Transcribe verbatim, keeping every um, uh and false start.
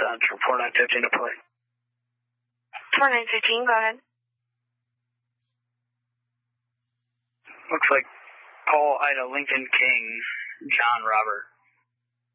uh, four nine fifteen to play. four nine fifteen, go ahead. Looks like Paul Ida Lincoln King, John Robert.